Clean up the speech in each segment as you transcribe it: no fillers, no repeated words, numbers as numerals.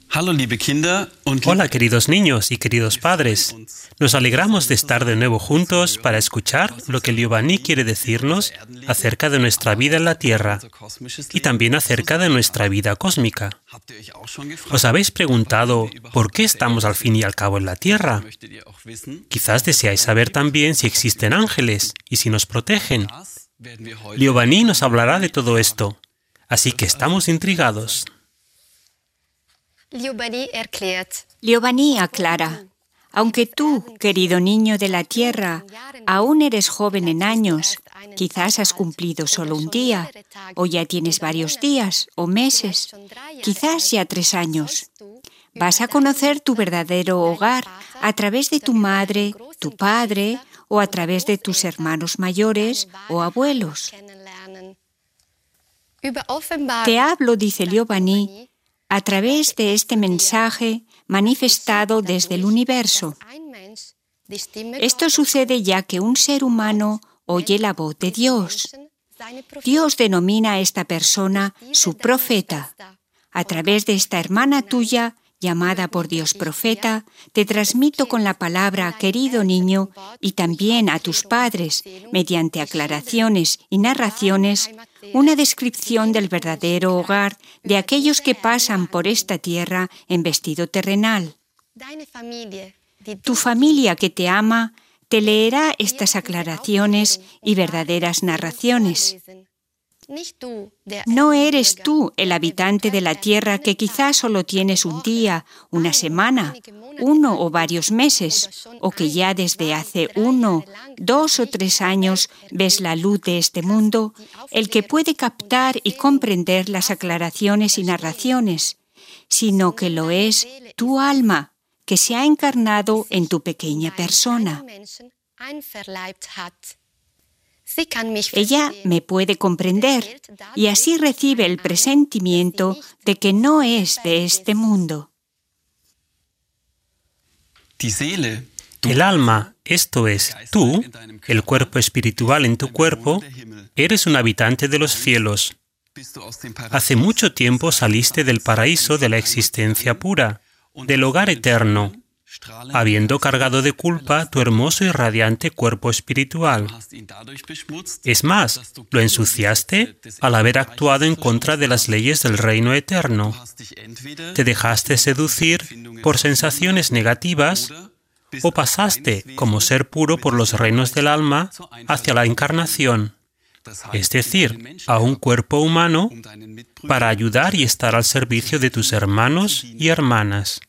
Hola, queridos niños y queridos padres. Nos alegramos de estar de nuevo juntos para escuchar lo que Liobani quiere decirnos acerca de nuestra vida en la Tierra y también acerca de nuestra vida cósmica. ¿Os habéis preguntado por qué estamos al fin y al cabo en la Tierra? Quizás deseáis saber también si existen ángeles y si nos protegen. Liobani nos hablará de todo esto, así que estamos intrigados. Liobani aclara, aunque tú, querido niño de la tierra, aún eres joven en años, quizás has cumplido solo un día, o ya tienes varios días o meses, quizás ya 3 años. Vas a conocer tu verdadero hogar a través de tu madre, tu padre, o a través de tus hermanos mayores o abuelos. Te hablo, dice Liobani, a través de este mensaje manifestado desde el universo. Esto sucede ya que un ser humano oye la voz de Dios. Dios denomina a esta persona su profeta. A través de esta hermana tuya, llamada por Dios profeta, te transmito con la palabra, querido niño, y también a tus padres, mediante aclaraciones y narraciones, una descripción del verdadero hogar de aquellos que pasan por esta tierra en vestido terrenal. Tu familia que te ama te leerá estas aclaraciones y verdaderas narraciones. No eres tú el habitante de la tierra que quizás solo tienes un día, una semana, 1 o varios meses, o que ya desde hace 1, 2 o 3 años ves la luz de este mundo, el que puede captar y comprender las aclaraciones y narraciones, sino que lo es tu alma, que se ha encarnado en tu pequeña persona. Ella me puede comprender y así recibe el presentimiento de que no es de este mundo. El alma, esto es, tú, el cuerpo espiritual en tu cuerpo, eres un habitante de los cielos. Hace mucho tiempo saliste del paraíso de la existencia pura, del hogar eterno, habiendo cargado de culpa tu hermoso y radiante cuerpo espiritual. Es más, lo ensuciaste al haber actuado en contra de las leyes del reino eterno. Te dejaste seducir por sensaciones negativas o pasaste como ser puro por los reinos del alma hacia la encarnación, es decir, a un cuerpo humano para ayudar y estar al servicio de tus hermanos y hermanas.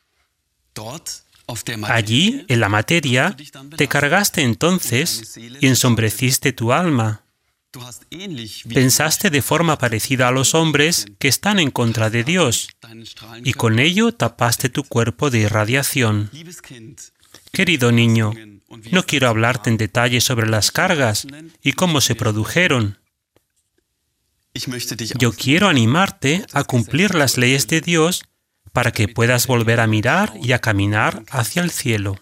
Allí, en la materia, te cargaste entonces y ensombreciste tu alma. Pensaste de forma parecida a los hombres que están en contra de Dios, y con ello tapaste tu cuerpo de irradiación. Querido niño, no quiero hablarte en detalle sobre las cargas y cómo se produjeron. Yo quiero animarte a cumplir las leyes de Dios para que puedas volver a mirar y a caminar hacia el cielo.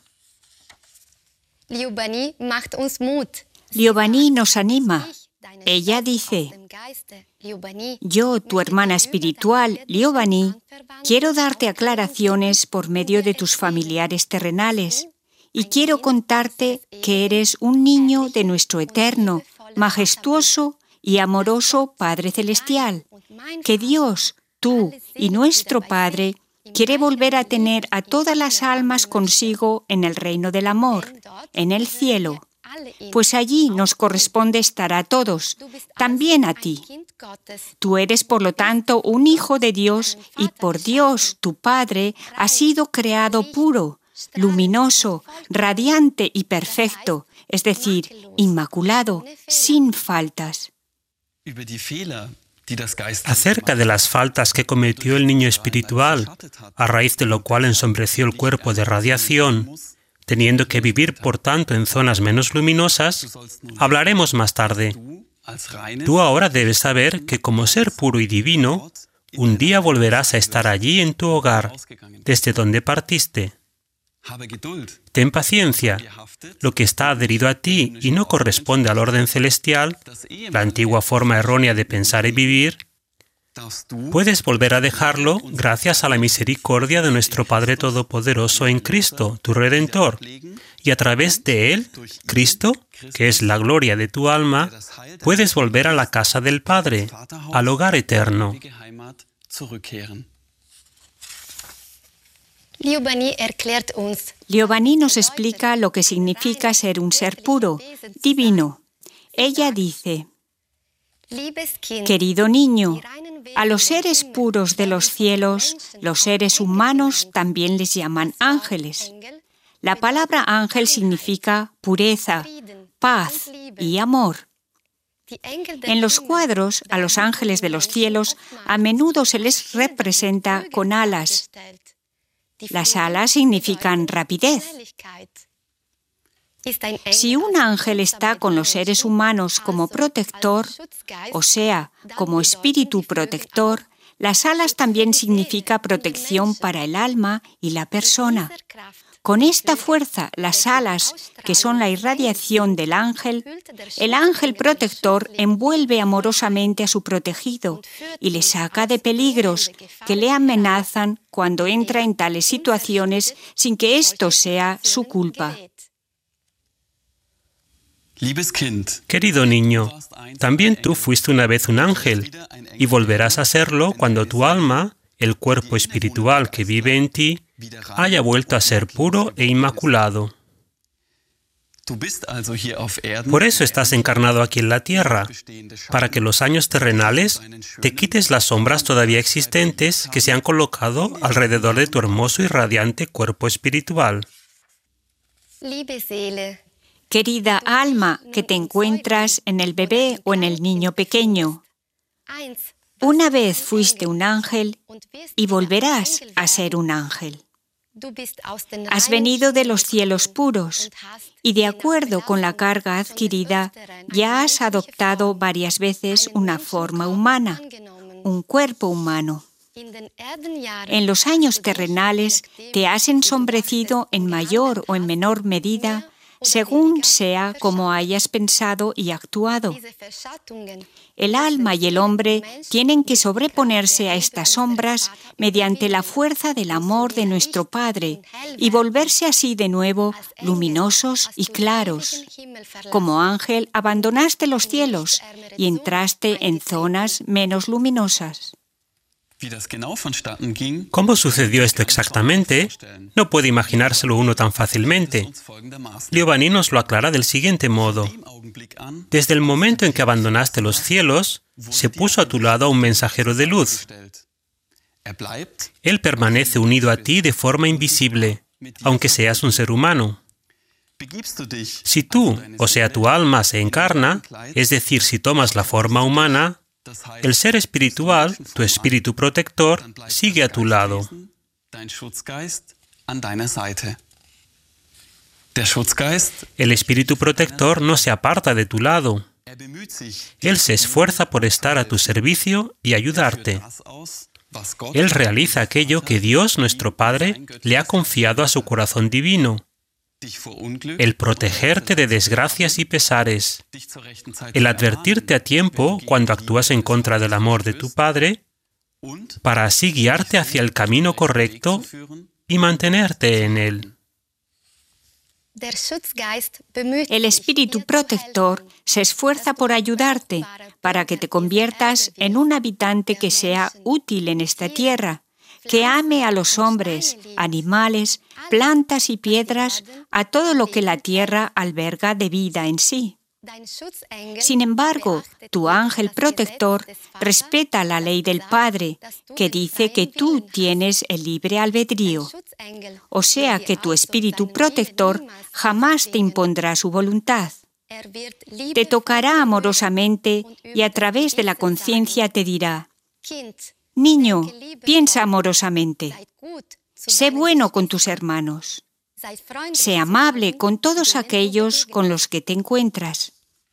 Liobani nos anima. Ella dice, yo, tu hermana espiritual, Liobani, quiero darte aclaraciones por medio de tus familiares terrenales y quiero contarte que eres un niño de nuestro eterno, majestuoso y amoroso Padre Celestial, que Dios, tú y nuestro Padre, quiere volver a tener a todas las almas consigo en el reino del amor, en el cielo, pues allí nos corresponde estar a todos, también a ti. Tú eres, por lo tanto, un hijo de Dios y por Dios, tu Padre, has sido creado puro, luminoso, radiante y perfecto, es decir, inmaculado, sin faltas. Acerca de las faltas que cometió el niño espiritual, a raíz de lo cual ensombreció el cuerpo de radiación, teniendo que vivir por tanto en zonas menos luminosas, hablaremos más tarde. Tú ahora debes saber que como ser puro y divino, un día volverás a estar allí en tu hogar, desde donde partiste. Ten paciencia. Lo que está adherido a ti y no corresponde al orden celestial, la antigua forma errónea de pensar y vivir, Puedes volver a dejarlo gracias a la misericordia de nuestro Padre Todopoderoso en Cristo, tu Redentor, y a través de Él, Cristo, que es la gloria de tu alma, puedes volver a la casa del Padre, al hogar eterno. Liobani nos explica lo que significa ser un ser puro, divino. Ella dice: querido niño, a los seres puros de los cielos, los seres humanos también les llaman ángeles. La palabra ángel significa pureza, paz y amor. En los cuadros, a los ángeles de los cielos a menudo se les representa con alas. Las alas significan rapidez. Si un ángel está con los seres humanos como protector, o sea, como espíritu protector, las alas también significa protección para el alma y la persona. Con esta fuerza, las alas, que son la irradiación del ángel, el ángel protector envuelve amorosamente a su protegido y le saca de peligros que le amenazan cuando entra en tales situaciones sin que esto sea su culpa. Querido niño, también tú fuiste una vez un ángel y volverás a serlo cuando tu alma, el cuerpo espiritual que vive en ti, haya vuelto a ser puro e inmaculado. Por eso estás encarnado aquí en la tierra, para que los años terrenales te quites las sombras todavía existentes que se han colocado alrededor de tu hermoso y radiante cuerpo espiritual. Querida alma que te encuentras en el bebé o en el niño pequeño, una vez fuiste un ángel y volverás a ser un ángel. Has venido de los cielos puros y de acuerdo con la carga adquirida ya has adoptado varias veces una forma humana, un cuerpo humano. En los años terrenales te has ensombrecido en mayor o en menor medida según sea como hayas pensado y actuado. El alma y el hombre tienen que sobreponerse a estas sombras mediante la fuerza del amor de nuestro Padre y volverse así de nuevo luminosos y claros. Como ángel abandonaste los cielos y entraste en zonas menos luminosas. ¿Cómo sucedió esto exactamente? No puede imaginárselo uno tan fácilmente. Liobani nos lo aclara del siguiente modo. Desde el momento en que abandonaste los cielos, se puso a tu lado un mensajero de luz. Él permanece unido a ti de forma invisible, aunque seas un ser humano. Si tú, o sea, tu alma se encarna, es decir, si tomas la forma humana, el ser espiritual, tu espíritu protector, sigue a tu lado. El espíritu protector no se aparta de tu lado. Él se esfuerza por estar a tu servicio y ayudarte. Él realiza aquello que Dios, nuestro Padre, le ha confiado a su corazón divino. El protegerte de desgracias y pesares, el advertirte a tiempo cuando actúas en contra del amor de tu Padre, para así guiarte hacia el camino correcto y mantenerte en él. El espíritu protector se esfuerza por ayudarte para que te conviertas en un habitante que sea útil en esta tierra, que ame a los hombres, animales, plantas y piedras, a todo lo que la tierra alberga de vida en sí. Sin embargo, tu ángel protector respeta la ley del Padre, que dice que tú tienes el libre albedrío. O sea que tu espíritu protector jamás te impondrá su voluntad. Te tocará amorosamente y a través de la conciencia te dirá: niño, piensa amorosamente. Sé bueno con tus hermanos. Sé amable con todos aquellos con los que te encuentras.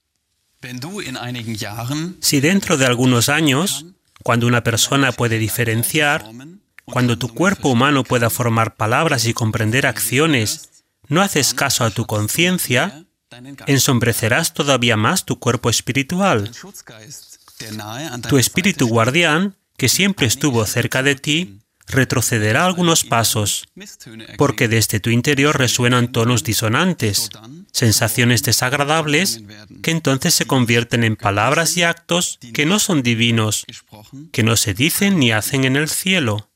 Si dentro de algunos años, cuando una persona puede diferenciar, cuando tu cuerpo humano pueda formar palabras y comprender acciones, no haces caso a tu conciencia, ensombrecerás todavía más tu cuerpo espiritual. Tu espíritu guardián, que siempre estuvo cerca de ti, retrocederá algunos pasos, porque desde tu interior resuenan tonos disonantes, sensaciones desagradables, que entonces se convierten en palabras y actos que no son divinos, que no se dicen ni hacen en el cielo.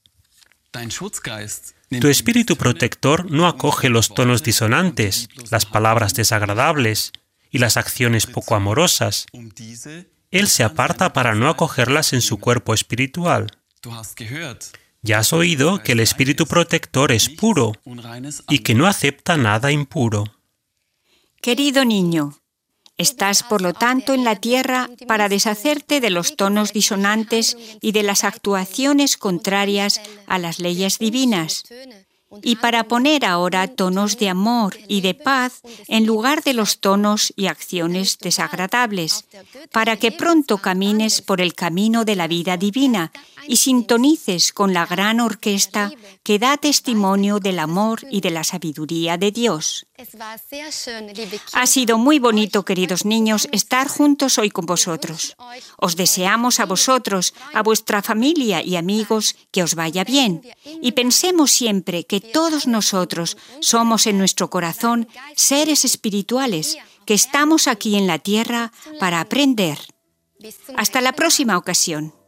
Tu espíritu protector no acoge los tonos disonantes, las palabras desagradables y las acciones poco amorosas. Él se aparta para no acogerlas en su cuerpo espiritual. Ya has oído que el espíritu protector es puro y que no acepta nada impuro. Querido niño, estás por lo tanto en la tierra para deshacerte de los tonos disonantes y de las actuaciones contrarias a las leyes divinas, y para poner ahora tonos de amor y de paz en lugar de los tonos y acciones desagradables, para que pronto camines por el camino de la vida divina y sintonices con la gran orquesta que da testimonio del amor y de la sabiduría de Dios. Ha sido muy bonito, queridos niños, estar juntos hoy con vosotros. Os deseamos a vosotros, a vuestra familia y amigos que os vaya bien. Y pensemos siempre que todos nosotros somos en nuestro corazón seres espirituales, que estamos aquí en la tierra para aprender. Hasta la próxima ocasión.